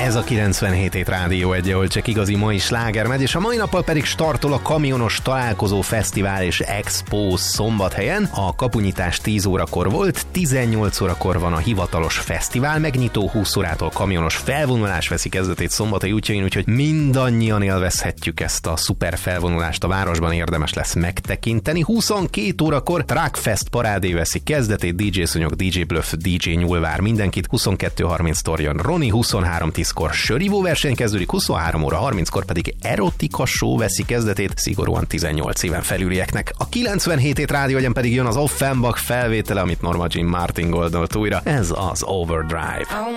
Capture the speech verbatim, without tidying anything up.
Ez a kilencvenhét hét Rádió egy, ahol csak igazi mai sláger megy, és a mai nappal pedig startol a Kamionos Találkozó Fesztivál és Expo Szombathelyen. A kapunyitás tíz órakor volt, tizennyolc órakor van a hivatalos fesztivál megnyitó, húsz órától kamionos felvonulás veszi kezdetét Szombathely útjain, úgyhogy mindannyian élvezhetjük ezt a szuper felvonulást a városban, érdemes lesz megtekinteni. huszonkét órakor Truckfest parádé veszi kezdetét, dé dzsé Szúnyog, dé dzsé Bluff, dé dzsé Nyúl vár mindenkit, huszonkettő harminckor jön Roni, huszonhárom tízkor sörívó verseny kezdődik, huszonhárom óra harminckor pedig erotika show veszi kezdetét, szigorúan tizennyolc éven felülieknek. A kilencvenhét hét Rádiógyan pedig jön az Offenbach felvétele, amit Norma Jean Martin goldolt újra. Ez az Overdrive.